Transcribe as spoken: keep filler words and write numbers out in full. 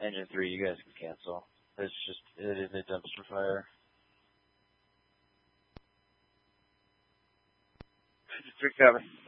Engine three, you guys can cancel. It's just, it is a dumpster fire. Engine three, cover.